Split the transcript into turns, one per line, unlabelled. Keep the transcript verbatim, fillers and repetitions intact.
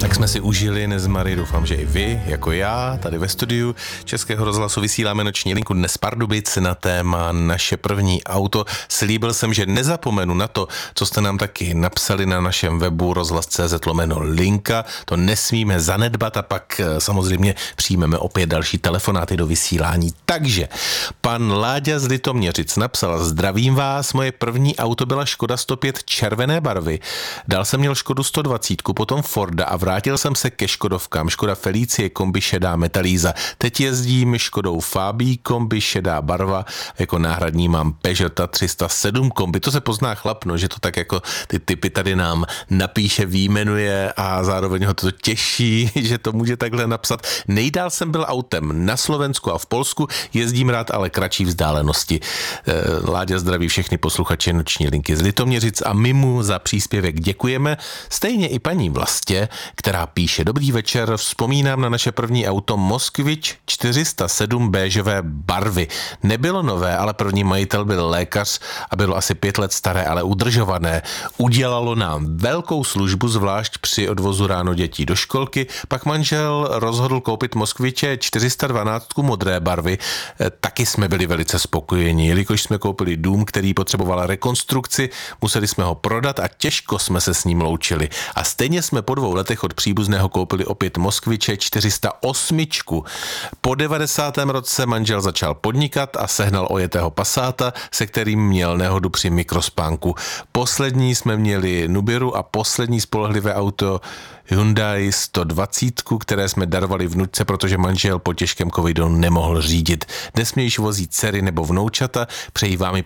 Tak jsme si užili Nezmary, doufám, že i vy, jako já, tady ve studiu Českého rozhlasu vysíláme noční linku dnes z Pardubic na téma naše první auto. Slíbil jsem, že nezapomenu na to, co jste nám taky napsali na našem webu rozhlas tečka cé zet lomeno linka. To nesmíme zanedbat a pak samozřejmě přijmeme opět další telefonáty do vysílání. Takže pan Láďa z Litoměřic napsal: zdravím vás, moje první auto byla Škoda sto pět červené barvy. Dál jsem měl Škodu sto dvacet, potom Forda a vrátil jsem se ke Škodovkám. Škoda Felicie, kombi šedá metalíza. Teď jezdím Škodou Fabí, kombi šedá barva. Jako náhradní mám Peugeota tři sta sedm kombi. To se pozná chlapno, že to tak jako ty typy tady nám napíše, výjmenuje a zároveň ho to těší, že to může takhle napsat. Nejdál jsem byl autem na Slovensku a v Polsku, jezdím rád, ale kratší vzdálenosti. Láďa zdraví všechny posluchače noční linky z Litoměřic a my mu za příspěvek děkujeme. Stejně i paní Vlastě, která píše: dobrý večer, vzpomínám na naše první auto Moskvič čtyři sta sedm béžové barvy. Nebylo nové, ale první majitel byl lékař a bylo asi pět let staré, ale udržované. Udělalo nám velkou službu, zvlášť při odvozu ráno dětí do školky. Pak manžel rozhodl koupit Moskviče čtyři sta dvanáct modré barvy. Taky jsme byli velice spokojeni, jelikož jsme koupili dům, který potřeboval rekonstrukci, museli jsme ho prodat a těžko jsme se s ním loučili. A stejně jsme po dvou letech od příbuzného koupili opět Moskviče čtyři sta osm. Po devadesátém roce manžel začal podnikat a sehnal ojetého Passáta, se kterým měl nehodu při mikrospánku. Poslední jsme měli Nubiru a poslední spolehlivé auto Hyundai sto dvacet, které jsme darovali vnučce, protože manžel po těžkém covidu nemohl řídit. Dnes mě již vozí dcery nebo vnoučata, přeji vám i